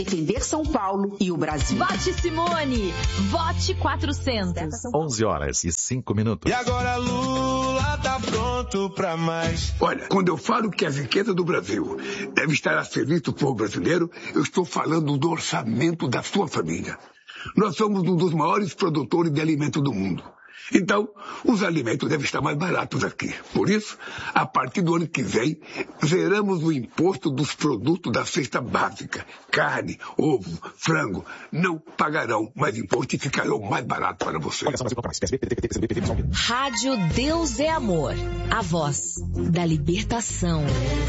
Defender São Paulo e o Brasil. Vote Simone, vote 400. 11h05. E agora Lula tá pronto pra mais. Olha, quando eu falo que a riqueza do Brasil deve estar a serviço do povo brasileiro, eu estou falando do orçamento da sua família. Nós somos um dos maiores produtores de alimentos do mundo. Então, os alimentos devem estar mais baratos aqui. Por isso, a partir do ano que vem, zeramos o imposto dos produtos da cesta básica. Carne, ovo, frango, não pagarão mais imposto e ficarão mais baratos para você. Rádio Deus é Amor, a voz da libertação.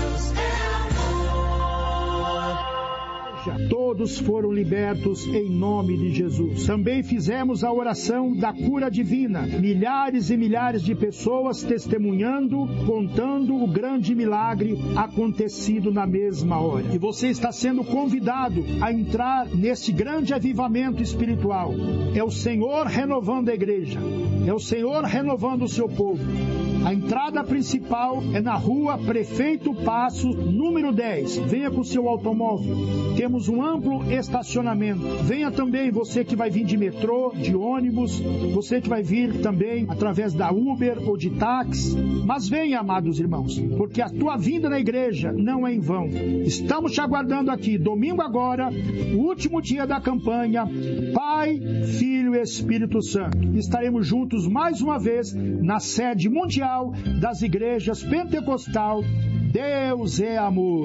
Todos foram libertos em nome de Jesus. Também fizemos a oração da cura divina. Milhares e milhares de pessoas testemunhando, contando o grande milagre acontecido na mesma hora. E você está sendo convidado a entrar nesse grande avivamento espiritual. É o Senhor renovando a igreja. É o Senhor renovando o seu povo. A entrada principal é na rua Prefeito Passo, número 10. Venha com seu automóvel. Temos um amplo estacionamento. Venha também você que vai vir de metrô, de ônibus, você que vai vir também através da Uber ou de táxi. Mas venha, amados irmãos, porque a tua vinda na igreja não é em vão. Estamos te aguardando aqui, domingo agora, o último dia da campanha, Pai, Filho e Espírito Santo. Estaremos juntos mais uma vez na sede mundial das igrejas pentecostal. Deus é amor.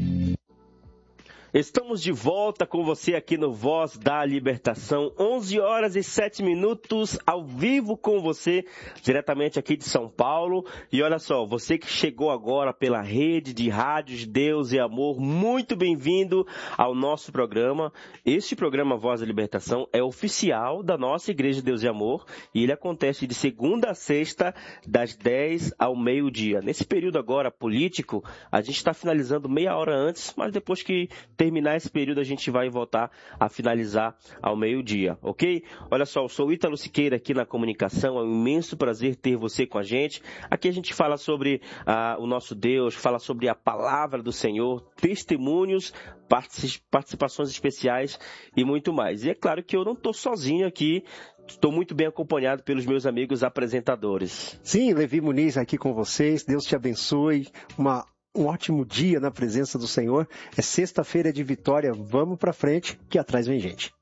Estamos de volta com você aqui no Voz da Libertação, 11h07, ao vivo com você, diretamente aqui de São Paulo. E olha só, você que chegou agora pela rede de rádios Deus e Amor, muito bem-vindo ao nosso programa. Este programa Voz da Libertação é oficial da nossa Igreja Deus e Amor e ele acontece de segunda a sexta, das 10 ao meio-dia. Nesse período agora político, a gente está finalizando meia hora antes, mas depois que terminar esse período, a gente vai voltar a finalizar ao meio-dia, ok? Olha só, eu sou o Ítalo Siqueira aqui na comunicação, é um imenso prazer ter você com a gente. Aqui a gente fala sobre o nosso Deus, fala sobre a palavra do Senhor, testemunhos, participações especiais e muito mais. E é claro que eu não estou sozinho aqui, estou muito bem acompanhado pelos meus amigos apresentadores. Sim, Levi Muniz aqui com vocês, Deus te abençoe, um ótimo dia na presença do Senhor. É sexta-feira de vitória, vamos pra frente, que atrás vem gente.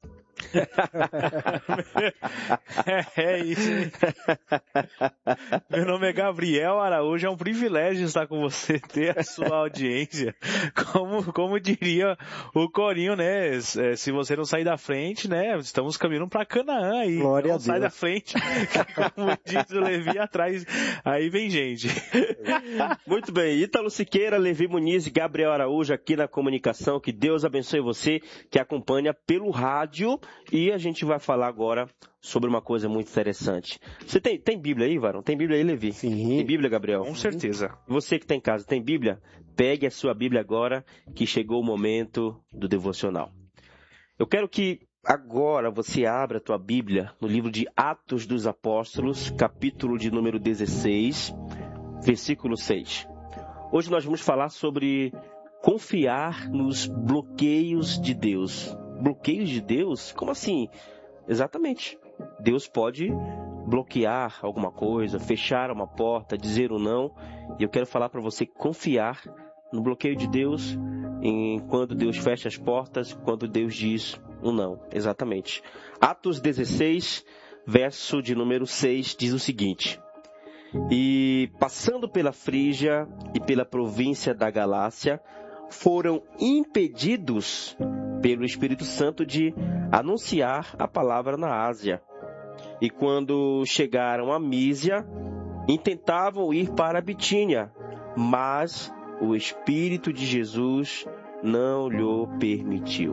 É isso. Meu nome é Gabriel Araújo, é um privilégio estar com você, ter a sua audiência. Como diria o corinho, né? Se você não sair da frente, né? Estamos caminhando para Canaã aí. Glória não a Deus. Sai da frente, como diz o Levi, atrás, aí vem gente. Muito bem, Ítalo Siqueira, Levi Muniz e Gabriel Araújo aqui na comunicação. Que Deus abençoe você que acompanha pelo rádio. E a gente vai falar agora sobre uma coisa muito interessante. Você tem Bíblia aí, Varão? Tem Bíblia aí, Levi? Sim. Tem Bíblia, Gabriel? Com certeza. Você que está em casa, tem Bíblia? Pegue a sua Bíblia agora, que chegou o momento do devocional. Eu quero que agora você abra a tua Bíblia no livro de Atos dos Apóstolos, capítulo de número 16, versículo 6. Hoje nós vamos falar sobre confiar nos bloqueios de Deus. Bloqueios de Deus? Como assim? Exatamente. Deus pode bloquear alguma coisa, fechar uma porta, dizer um não. E eu quero falar para você confiar no bloqueio de Deus quando Deus fecha as portas, quando Deus diz um não. Exatamente. Atos 16, verso de número 6, diz o seguinte: E passando pela Frígia e pela província da Galácia, foram impedidos pelo Espírito Santo de anunciar a palavra na Ásia. E quando chegaram a Mísia, intentavam ir para a Bitínia, mas o Espírito de Jesus não lhe permitiu.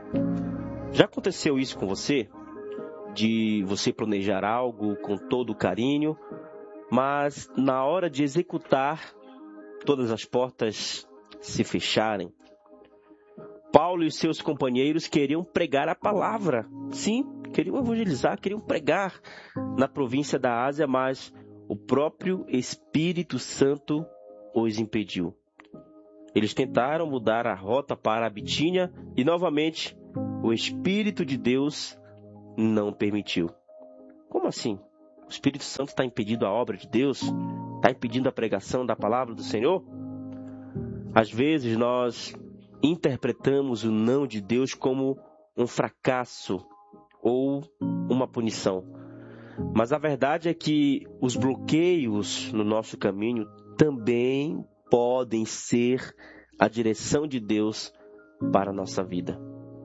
Já aconteceu isso com você? De você planejar algo com todo carinho, mas na hora de executar, todas as portas se fecharem? Paulo e seus companheiros queriam pregar a palavra. Sim, queriam evangelizar, queriam pregar na província da Ásia, mas o próprio Espírito Santo os impediu. Eles tentaram mudar a rota para a Bitínia e, novamente, o Espírito de Deus não permitiu. Como assim? O Espírito Santo está impedindo a obra de Deus? Está impedindo a pregação da palavra do Senhor? Às vezes nós interpretamos o não de Deus como um fracasso ou uma punição. Mas a verdade é que os bloqueios no nosso caminho também podem ser a direção de Deus para a nossa vida.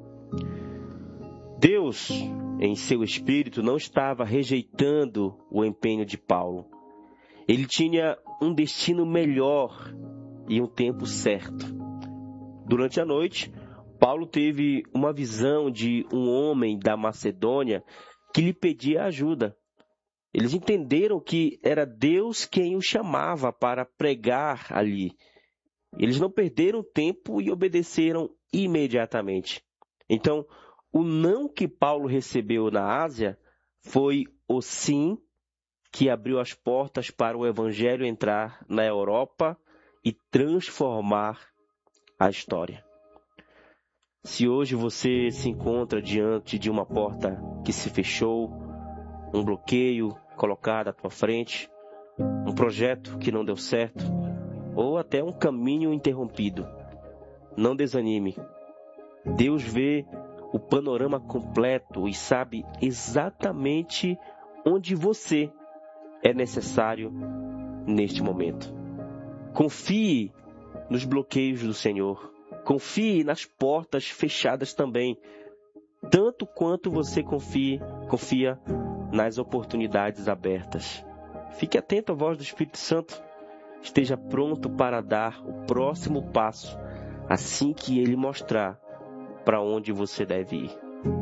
Deus, em seu espírito, não estava rejeitando o empenho de Paulo. Ele tinha um destino melhor e um tempo certo. Durante a noite, Paulo teve uma visão de um homem da Macedônia que lhe pedia ajuda. Eles entenderam que era Deus quem o chamava para pregar ali. Eles não perderam tempo e obedeceram imediatamente. Então, o não que Paulo recebeu na Ásia foi o sim que abriu as portas para o Evangelho entrar na Europa e transformar a história. Se hoje você se encontra diante de uma porta que se fechou, um bloqueio colocado à tua frente, um projeto que não deu certo, ou até um caminho interrompido, não desanime. Deus vê o panorama completo e sabe exatamente onde você é necessário neste momento. Confie nos bloqueios do Senhor. Confie nas portas fechadas também, tanto quanto você confia nas oportunidades abertas. Fique atento à voz do Espírito Santo. Esteja pronto para dar o próximo passo assim que ele mostrar para onde você deve ir.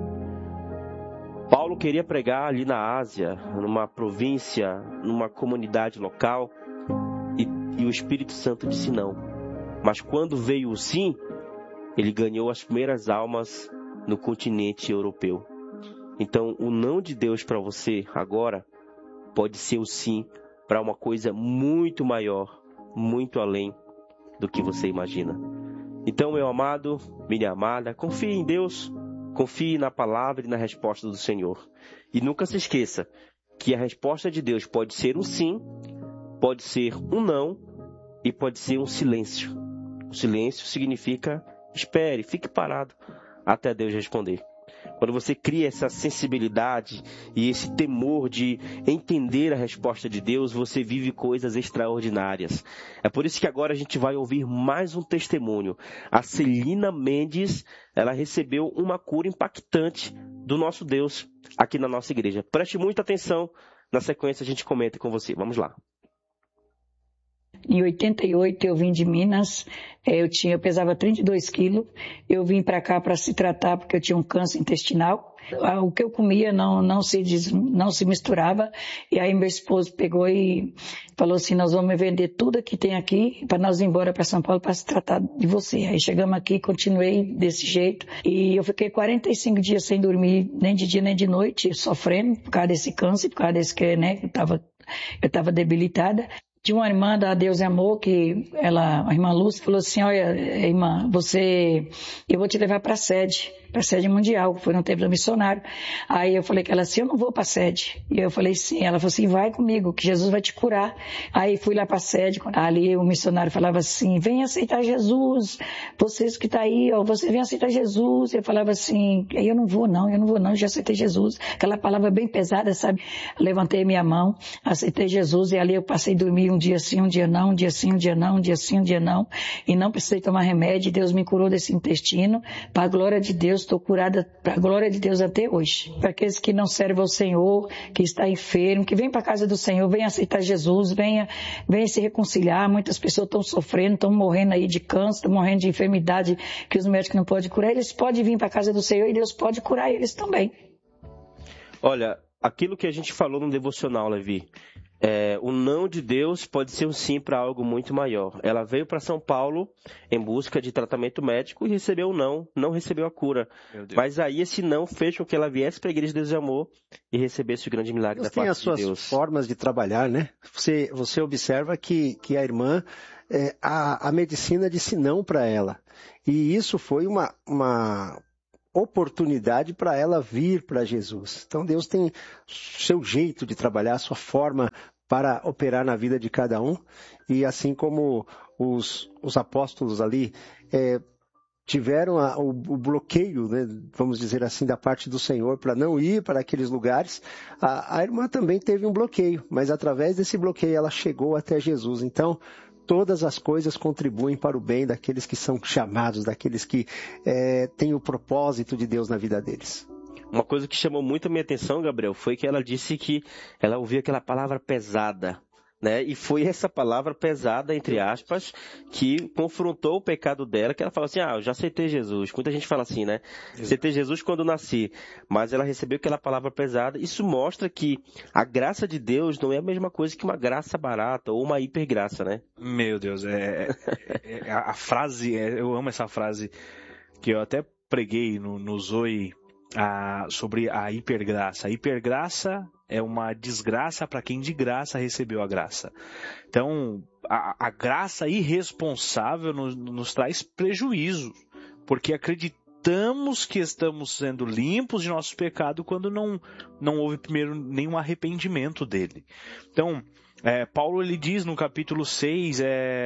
Paulo queria pregar ali na Ásia, numa província, numa comunidade local, e o Espírito Santo disse não. Mas quando veio o sim, ele ganhou as primeiras almas no continente europeu. Então, o não de Deus para você agora pode ser o sim para uma coisa muito maior, muito além do que você imagina. Então, meu amado, minha amada, confie em Deus, confie na palavra e na resposta do Senhor. E nunca se esqueça que a resposta de Deus pode ser um sim, pode ser um não e pode ser um silêncio. O silêncio significa espere, fique parado até Deus responder. Quando você cria essa sensibilidade e esse temor de entender a resposta de Deus, você vive coisas extraordinárias. É por isso que agora a gente vai ouvir mais um testemunho. A Celina Mendes, ela recebeu uma cura impactante do nosso Deus aqui na nossa igreja. Preste muita atenção, na sequência a gente comenta com você. Vamos lá. Em 88 eu vim de Minas, eu pesava 32 quilos, eu vim para cá para se tratar porque eu tinha um câncer intestinal. O que eu comia não se misturava, e aí meu esposo pegou e falou assim, nós vamos vender tudo que tem aqui para nós ir embora para São Paulo para se tratar de você. Aí chegamos aqui, continuei desse jeito, e eu fiquei 45 dias sem dormir, nem de dia nem de noite, sofrendo por causa desse câncer, por causa desse que, né, eu estava debilitada. Tinha uma irmã da Deus e Amor, que a irmã Lúcia, falou assim, olha, irmã, eu vou te levar para a sede mundial, foi no tempo do missionário. Aí eu falei com ela assim, eu não vou para a sede. E eu falei sim, ela falou assim, vai comigo, que Jesus vai te curar. Aí fui lá para a sede, ali o missionário falava assim, vem aceitar Jesus, vocês que tá aí, ó, você vem aceitar Jesus. Eu falava assim, eu não vou não, já aceitei Jesus. Aquela palavra bem pesada, sabe? Levantei minha mão, aceitei Jesus, e ali eu passei a dormir um dia sim, um dia não, um dia sim, um dia não, um dia sim, um dia não, e não precisei tomar remédio. Deus me curou desse intestino, para a glória de Deus, estou curada para a glória de Deus até hoje. Para aqueles que não servem ao Senhor, que está enfermo, que vem para a casa do Senhor, venha aceitar Jesus, venha se reconciliar. Muitas pessoas estão sofrendo, estão morrendo aí de câncer, estão morrendo de enfermidade que os médicos não podem curar. Eles podem vir para a casa do Senhor e Deus pode curar eles também. Olha, aquilo que a gente falou no devocional, Levi, o não de Deus pode ser um sim para algo muito maior. Ela veio para São Paulo em busca de tratamento médico e recebeu não recebeu a cura. Mas aí esse não fez com que ela viesse para a Igreja de Deus e Amor e recebesse o grande milagre da parte de Deus. Tem as suas formas de trabalhar, né? Você observa que a irmã, a medicina disse não para ela. E isso foi uma oportunidade para ela vir para Jesus. Então Deus tem seu jeito de trabalhar, a sua forma para operar na vida de cada um. E assim como os apóstolos ali tiveram o bloqueio, né, vamos dizer assim, da parte do Senhor para não ir para aqueles lugares, a irmã também teve um bloqueio, mas através desse bloqueio ela chegou até Jesus. Então, todas as coisas contribuem para o bem daqueles que são chamados, daqueles que têm o propósito de Deus na vida deles. Uma coisa que chamou muito a minha atenção, Gabriel, foi que ela disse que ela ouvia aquela palavra pesada, né? E foi essa palavra pesada, entre aspas, que confrontou o pecado dela, que ela falou assim, eu já aceitei Jesus. Muita gente fala assim, né? Aceitei Jesus quando nasci. Mas ela recebeu aquela palavra pesada. Isso mostra que a graça de Deus não é a mesma coisa que uma graça barata ou uma hipergraça, né? Meu Deus, a frase, eu amo essa frase, que eu até preguei no Zoe, sobre a hipergraça. A hipergraça é uma desgraça para quem de graça recebeu a graça. Então, a graça irresponsável nos traz prejuízo, porque acreditamos que estamos sendo limpos de nosso pecado quando não houve primeiro nenhum arrependimento dele. Então, Paulo ele diz no capítulo 6,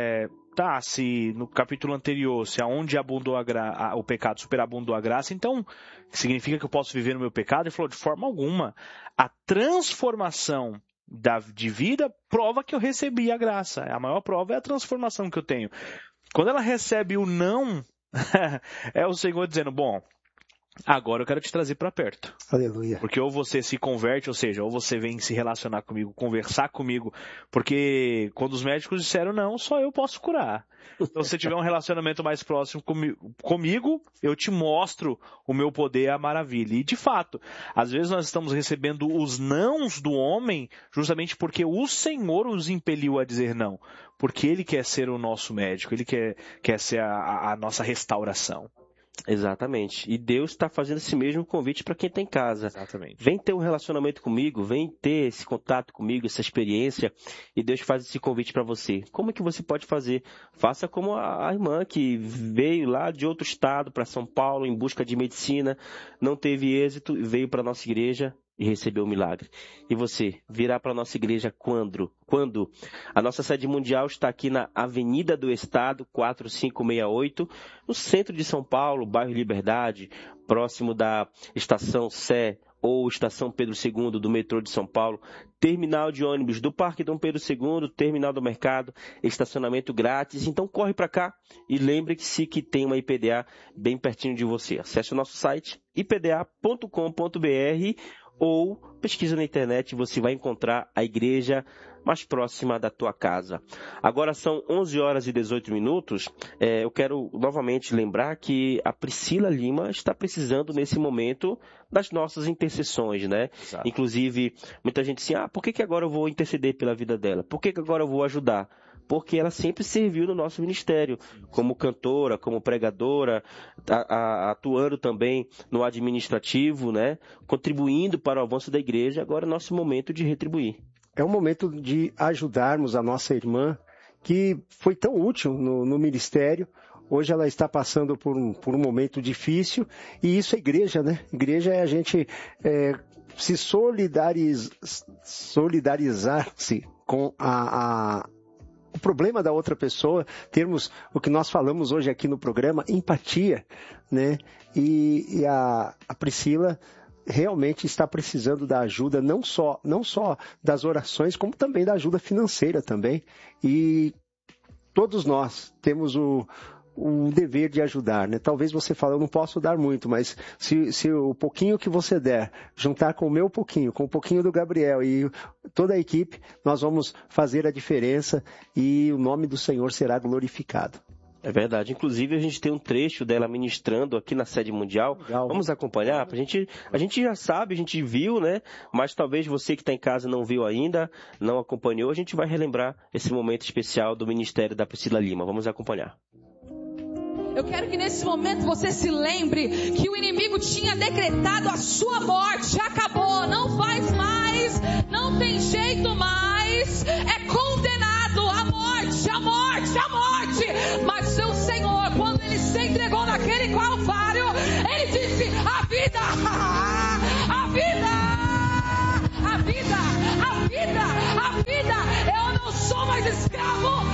se no capítulo anterior, se aonde abundou o pecado superabundou a graça, então significa que eu posso viver no meu pecado? Ele falou, de forma alguma. A transformação de vida prova que eu recebi a graça. A maior prova é a transformação que eu tenho. Quando ela recebe o não, é o Senhor dizendo, bom, agora eu quero te trazer para perto. Aleluia. Porque ou você se converte, ou seja, ou você vem se relacionar comigo, conversar comigo, porque quando os médicos disseram não, só eu posso curar. Então, se você tiver um relacionamento mais próximo comigo, eu te mostro o meu poder, a maravilha. E, de fato, às vezes nós estamos recebendo os nãos do homem justamente porque o Senhor os impeliu a dizer não. Porque Ele quer ser o nosso médico, Ele quer ser a nossa restauração. Exatamente. E Deus está fazendo esse mesmo convite para quem está em casa. Exatamente. Vem ter um relacionamento comigo, vem ter esse contato comigo, essa experiência, e Deus faz esse convite para você. Como é que você pode fazer? Faça como a irmã que veio lá de outro estado para São Paulo em busca de medicina, não teve êxito e veio para a nossa igreja e recebeu o milagre. E você virá para a nossa igreja quando? A nossa sede mundial está aqui na Avenida do Estado, 4568, no centro de São Paulo, bairro Liberdade, próximo da Estação Sé ou Estação Pedro II do metrô de São Paulo, terminal de ônibus do Parque Dom Pedro II, terminal do mercado, estacionamento grátis. Então corre para cá e lembre-se que tem uma IPDA bem pertinho de você. Acesse o nosso site ipda.com.br ou pesquisa na internet e você vai encontrar a igreja mais próxima da tua casa. Agora são 11 horas e 18 minutos. Eu quero novamente lembrar que a Priscila Lima está precisando nesse momento das nossas intercessões, né? Exato. Inclusive, muita gente assim, por que agora eu vou interceder pela vida dela? Por que agora eu vou ajudar? Porque ela sempre serviu no nosso ministério, como cantora, como pregadora, atuando também no administrativo, né? Contribuindo para o avanço da igreja. Agora é nosso momento de retribuir. É um momento de ajudarmos a nossa irmã, que foi tão útil no ministério. Hoje ela está passando por um momento difícil, e isso é igreja, né? Igreja é a gente se solidarizar-se com o problema da outra pessoa, termos o que nós falamos hoje aqui no programa, empatia, né? E a Priscila realmente está precisando da ajuda, não só das orações, como também da ajuda financeira também. E todos nós temos o dever de ajudar, né? Talvez você fale, eu não posso dar muito, mas se o pouquinho que você der, juntar com o meu pouquinho, com o pouquinho do Gabriel e toda a equipe, nós vamos fazer a diferença e o nome do Senhor será glorificado. É verdade. Inclusive, a gente tem um trecho dela ministrando aqui na sede mundial. Legal. Vamos acompanhar? A gente já sabe, a gente viu, né? Mas talvez você que está em casa não viu ainda, não acompanhou. A gente vai relembrar esse momento especial do ministério da Priscila Lima. Vamos acompanhar. Eu quero que nesse momento você se lembre que o inimigo tinha decretado a sua morte. Acabou, não faz mais, não tem jeito mais. É condenado à morte, à morte, à morte. morte. Mas seu Senhor, quando ele se entregou naquele Calvário, ele disse: a vida, a vida, a vida, a vida, a vida. Eu não sou mais escravo,